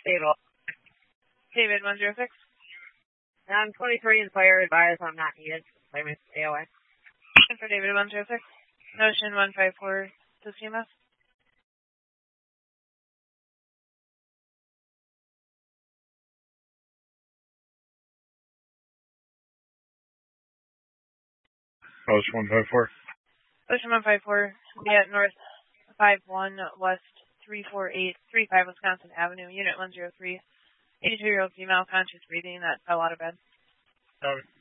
stable. David 106. I'm 23 and fire advised I'm not needed. Let me stay away. For David 106. Notion 154 to CMS. Ocean 154. Ocean 154, be at North 51 West 34835 Wisconsin Avenue, Unit 103. 82-year-old female, conscious breathing that fell out of bed. Okay.